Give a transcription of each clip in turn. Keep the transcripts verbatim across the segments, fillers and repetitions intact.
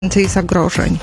więcej zagrożeń.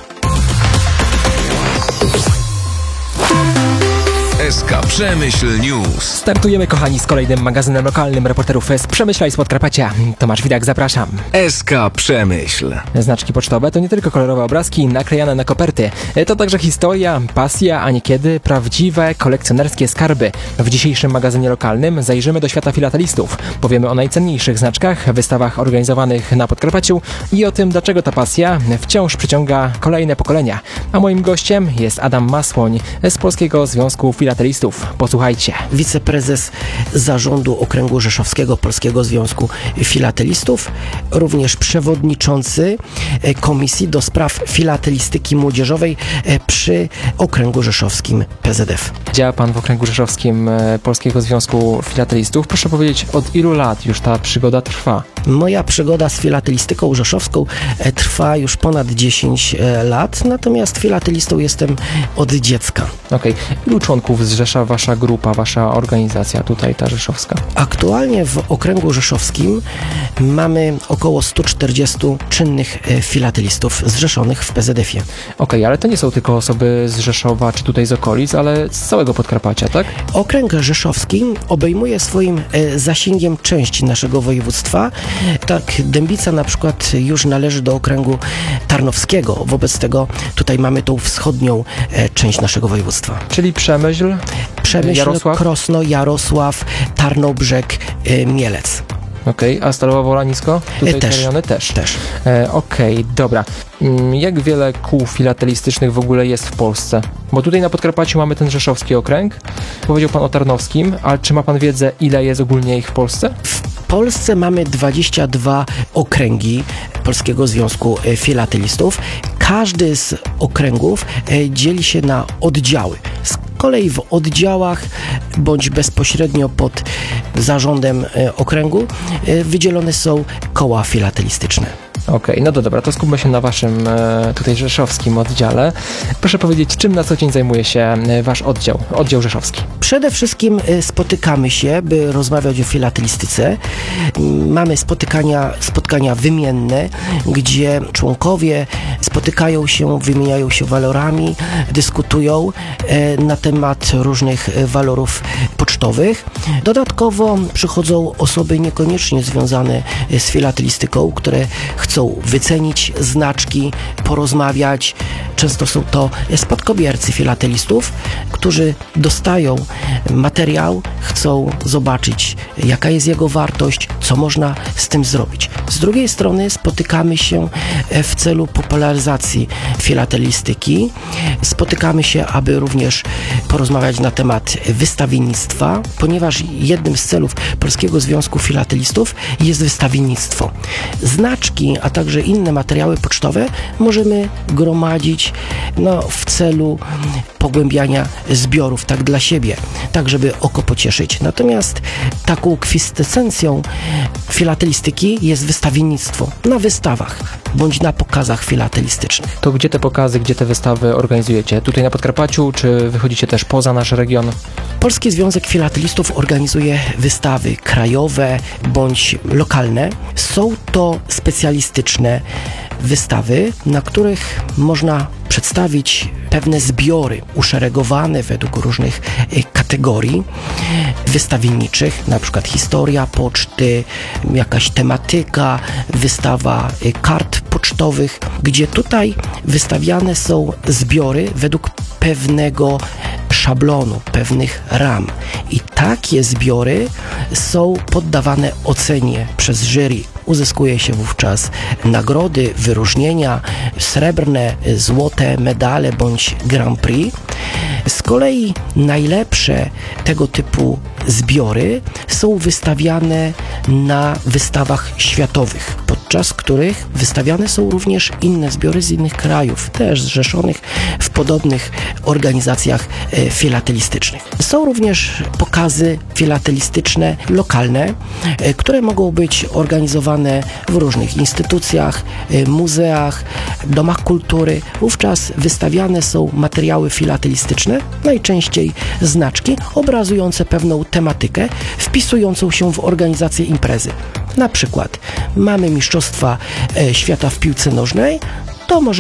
S K Przemyśl News. Startujemy, kochani, z kolejnym magazynem lokalnym reporterów z Przemyśla i z Podkarpacia. Tomasz Widak, zapraszam. S K Przemyśl. Znaczki pocztowe to nie tylko kolorowe obrazki naklejane na koperty. To także historia, pasja, a niekiedy prawdziwe kolekcjonerskie skarby. W dzisiejszym magazynie lokalnym zajrzymy do świata filatelistów. Powiemy o najcenniejszych znaczkach, wystawach organizowanych na Podkarpaciu i o tym, dlaczego ta pasja wciąż przyciąga kolejne pokolenia. A moim gościem jest Adam Masłoń z Polskiego Związku Filatelistów. Posłuchajcie. Wiceprezes zarządu Okręgu Rzeszowskiego Polskiego Związku Filatelistów, również przewodniczący Komisji do Spraw Filatelistyki Młodzieżowej przy Okręgu Rzeszowskim P Z F. Działa pan w Okręgu Rzeszowskim Polskiego Związku Filatelistów. Proszę powiedzieć, od ilu lat już ta przygoda trwa? Moja przygoda z filatelistyką rzeszowską trwa już ponad dziesięć lat, natomiast filatelistą jestem od dziecka. Okej. Okay. Ilu członków zrzesza wasza grupa, wasza organizacja tutaj, ta rzeszowska? Aktualnie w Okręgu Rzeszowskim mamy około sto czterdzieści czynnych filatelistów zrzeszonych w P Z F-ie. Okej, okay, ale to nie są tylko osoby z Rzeszowa, czy tutaj z okolic, ale z całego Podkarpacia, tak? Okręg Rzeszowski obejmuje swoim zasięgiem części naszego województwa. Tak, Dębica na przykład już należy do okręgu tarnowskiego. Wobec tego tutaj mamy tą wschodnią część naszego województwa. Czyli Przemyśl, Przemyśl, Jarosław? Krosno, Jarosław, Tarnobrzeg, Mielec. Okej, okay. A Stalowa Wola nisko? Tutaj też, rejony też. też. E, Okej, okay, dobra. Jak wiele kół filatelistycznych w ogóle jest w Polsce? Bo tutaj na Podkarpaciu mamy ten rzeszowski okręg. Powiedział pan o tarnowskim, ale czy ma pan wiedzę, ile jest ogólnie ich w Polsce? W Polsce mamy dwadzieścia dwa okręgi Polskiego Związku Filatelistów. Każdy z okręgów dzieli się na oddziały. Z kolei w oddziałach bądź bezpośrednio pod zarządem okręgu wydzielone są koła filatelistyczne. Okej, okay, no to dobra, to skupmy się na waszym e, tutaj rzeszowskim oddziale. Proszę powiedzieć, czym na co dzień zajmuje się e, wasz oddział, oddział rzeszowski? Przede wszystkim e, spotykamy się, by rozmawiać o filatelistyce. Mamy spotykania, spotkania wymienne, gdzie członkowie spotykają się, wymieniają się walorami, dyskutują e, na temat różnych walorów pocztowych. Dodatkowo przychodzą osoby niekoniecznie związane z filatelistyką, które chcą wycenić znaczki, porozmawiać. Często są to spadkobiercy filatelistów, którzy dostają materiał, chcą zobaczyć, jaka jest jego wartość, co można z tym zrobić. Z drugiej strony spotykamy się w celu popularyzacji filatelistyki. Spotykamy się, aby również porozmawiać na temat wystawiennictwa, ponieważ jednym z celów Polskiego Związku Filatelistów jest wystawiennictwo. Znaczki, a także inne materiały pocztowe możemy gromadzić no, w celu pogłębiania zbiorów, tak dla siebie, tak żeby oko pocieszyć. Natomiast taką kwintesencją filatelistyki jest wystawiennictwo na wystawach bądź na pokazach filatelistycznych. To gdzie te pokazy, gdzie te wystawy organizujecie? Tutaj na Podkarpaciu, czy wychodzicie też poza nasz region? Polski Związek Filatelistów organizuje wystawy krajowe bądź lokalne. Są to specjalistyczne wystawy, na których można przedstawić pewne zbiory uszeregowane według różnych kategorii wystawienniczych, na przykład historia poczty, jakaś tematyka, wystawa kart pocztowych, gdzie tutaj wystawiane są zbiory według pewnego szablonu, pewnych ram. I takie zbiory są poddawane ocenie przez jury. Uzyskuje się wówczas nagrody, wyróżnienia, srebrne, złote medale bądź Grand Prix. Z kolei najlepsze tego typu zbiory są wystawiane na wystawach światowych, podczas których wystawiane są również inne zbiory z innych krajów, też zrzeszonych w podobnych organizacjach e, filatelistycznych. Są również pokazy filatelistyczne lokalne, e, które mogą być organizowane w różnych instytucjach, e, muzeach, domach kultury. Wówczas wystawiane są materiały filatelistyczne, najczęściej znaczki obrazujące pewną tematykę, wpisującą się w organizację imprezy. Na przykład mamy Mistrzostwa e, Świata w piłce nożnej, to może